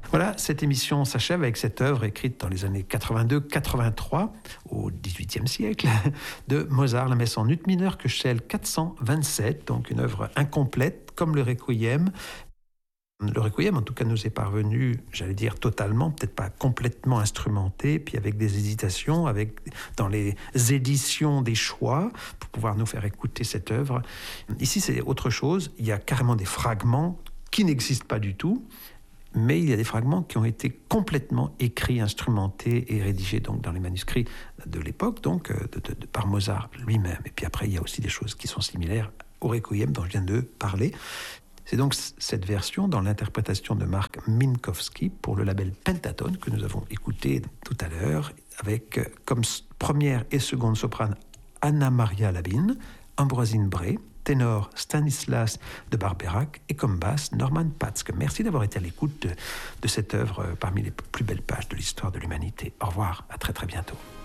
Voilà, cette émission s'achève avec cette œuvre écrite dans les années 82-83, au XVIIIe siècle, de Mozart, la messe en ut mineur que Shell 427, donc une œuvre incomplète, comme le Requiem. Le Requiem, en tout cas, nous est parvenu, j'allais dire totalement, peut-être pas complètement instrumenté, puis avec des hésitations, dans les éditions des choix, pour pouvoir nous faire écouter cette œuvre. Ici, c'est autre chose. Il y a carrément des fragments qui n'existent pas du tout, mais il y a des fragments qui ont été complètement écrits, instrumentés et rédigés donc, dans les manuscrits de l'époque, donc par Mozart lui-même. Et puis après, il y a aussi des choses qui sont similaires au Requiem dont je viens de parler. C'est donc cette version dans l'interprétation de Marc Minkowski pour le label Pentatone que nous avons écouté tout à l'heure avec comme première et seconde soprane Anna Maria Labine, Ambroisine Bray, ténor Stanislas de Barberac et comme basse Norman Patzke. Merci d'avoir été à l'écoute de cette œuvre parmi les plus belles pages de l'histoire de l'humanité. Au revoir, à très très bientôt.